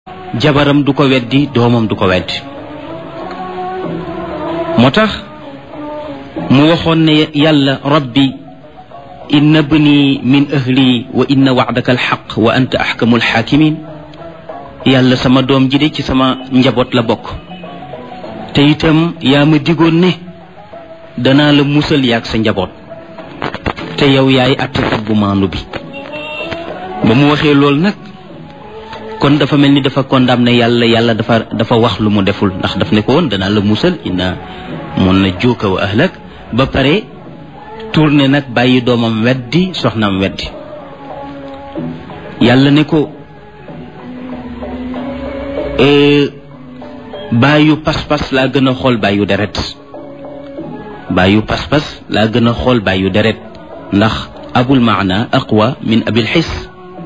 jabaram du ko weddi doomam du ko weddi moo tax mu waxoon ne yàlla rabbi inna bni min ahli wa inna wa'daka alxaq wa anta axkamu alxaakimin yàlla sama doom ji de ci sama njaboot la bokk te itam yaa ma digoon ne danaa la musal yaag sa njaboot te yow yaay attekat bu maandu bi ba mu waxee loolu nag kon dafa mel ni dafa condamné yàlla dafa wax lu mu deful ndax daf ne ko woon danaa la musal inna mun na juuka wa ahlak ba pare tourné nag bàyyi doomam weddi soxnaam weddi yàlla ne ko bàyyu pas-pas laa gën a xool bàyyu deret bàyyu pas-pas laa gën a xool bàyyu deret ndax abul maana aqwa min abil xis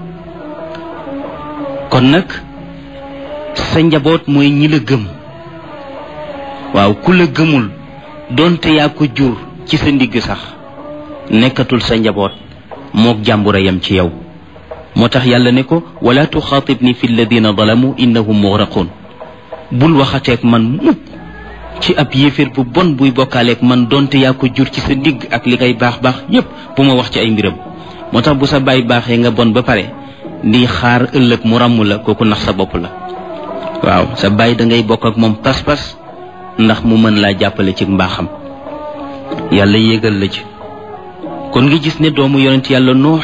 kon nag sa njaboot mooy ñi la gëm waaw ku la gëmul doonte yaa ko jur ci sa ndigg sax nekkatul sa njaboot mook jàmbura yam ci yow moo tax yàlla ne ko wala tuxaatibni fi alladina zalamu innahum mugraqun bul waxateeg man mukk ci ab yéeféer bu bon buy bokkaaleeg man doonte yaa ko jur ci sa ndigg ak li ngay baax baax yépp bu ma wax ci ay mbiram moo tax bu sa baay baaxee nga bon ba pare di xaar ëllëg mu ràmm la kooku nax sa bopp la waaw sa baay da ngay bokk ak moom pas-pas ndax mu mën laa jàppale ci mbaaxam yàlla yéegal la ci kon nga gis ne doomu yonent yàlla nuux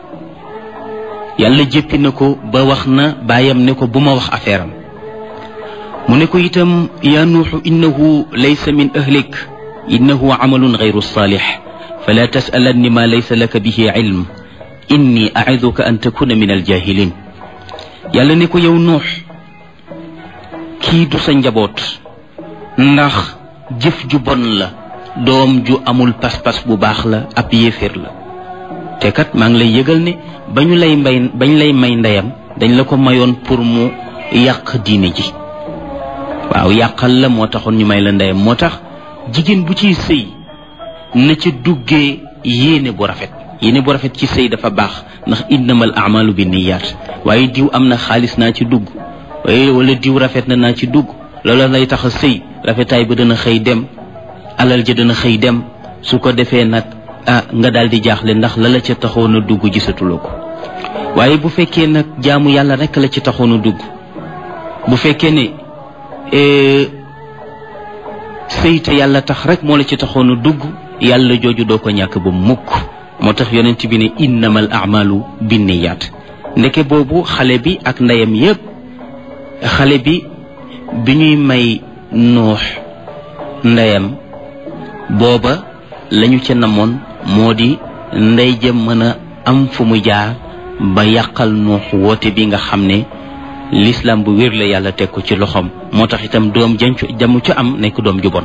yàlla jéppi na ko ba wax na baayam ne ko bu ma wax affaire am mu ne ko itam yaa nuuxu innahu laysa min ahlik innahu amalun gayru saalix fala tasalanni ma laysa laka bihi ilm inni aiduka an takuna min aljahilin yàlla ne ko yow nuux kii du sa njaboot ndax jëf ju bon la doom ju amul pas-pas bu baax la ab yéeféer la te kat maa ngi lay yëgal ne bañ lay may ndeyam dañ la ko mayoon pour mu yàq diine ji waaw yàqal la moo taxoon ñu may la ndeyam moo tax jigéen bu ciy sëy na ca duggee yéene bu rafet yéene bu rafet ci sëy dafa baax ndax innamal a'malu binniyaat waaye diw am na xaalis naa ci dugg waaye wala diw rafet na naa ci dugg loolu lay tax a sëy rafetaay ba dana xëy dem alal ja dana xëy dem su ko defee nag nga daal di jaaxle ndax la ca taxoon a dugg gisatuloo ko waaye bu fekkee nag jaamu yàlla rek la ci taxoon a dugg bu fekkee ne sëy te yàlla tax rek moo la ci taxoon a dugg yàlla jooju doo ko ñàkk ba mukk moo tax yonent bi ne innamal a'malu binniyaat ndeke boobu xale bi ak ndeyam yépp xale bi ñuy may nuux ndeyam booba lañu ca namoon moo di ndey ja mën a am fu mu jaar ba yàqal nuux woote bi nga xam ne l'islam bu wér la yàlla teg ko ci loxoom moo tax itam doom jamu ca am nekk doom ju bon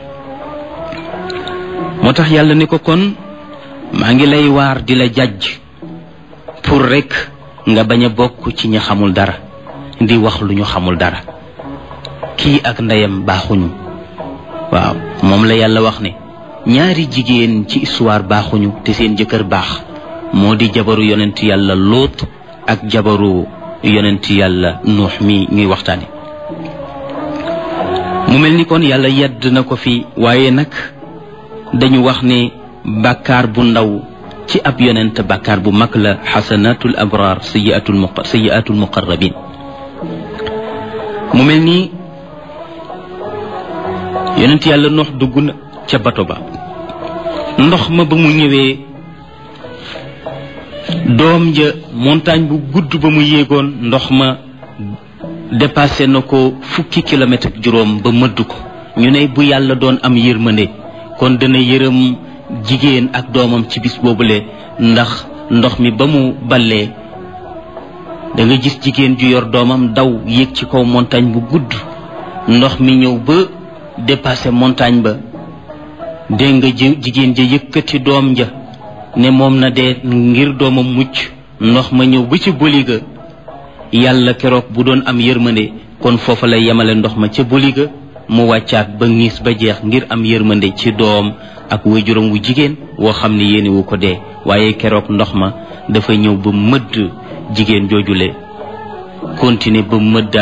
moo tax yàlla ne ko kon maa ngi lay waar di la jàjj pour rek nga bañ a bokk ci ñi xamul dara di wax lu ñu xamul dara kii ak ndeyam baaxuñu waaw moom la yàlla wax ne ñaari jigéen ci histoire baaxuñu te seen jëkkër baax moo di jabaru yonent yàlla Lóot ak jabaru yonent yàlla Nuux mi ñuy waxtaane mu mel ni kon yàlla yedd na ko fi waaye nag dañu wax ne bàkkaar bu ndaw ci ab yonent bàkkaar bu mag la xasanatul abraar sayyiatul muqarrabin mu mel ni yonent yàlla Nuux dugg na ca bato ba ndox ma ba mu ñëwee doom ja montagne bu gudd ba mu yéegoon ndox ma dépassé na ko 10 kilomètres ak juróom ba mëdd ko ñu ne bu yàlla doon am yërmande kon dana yërëm jigéen ak doomam ci bis boobule ndax ndox mi ba mu ballee da nga gis jigéen ju yor doomam daw yéeg ci kaw montagne bu gudd ndox mi ñëw ba dépassé montagne ba dégg nga jigéen ja yëkkati doom ja ne moom na dee ngir doomam mucc ndox ma ñëw ba ci boliga yàlla keroog bu doon am yërmande kon foofa lay yemale ndox ma ca boliga mu wàccaat ba ngiis ba jeex ngir am yërmande ci doom ak waajuram wu jigéen woo xam ne yéene wu ko dee waaye keroog ndox ma dafa ñëw ba mëdd jigéen joojule continuer ba mëdd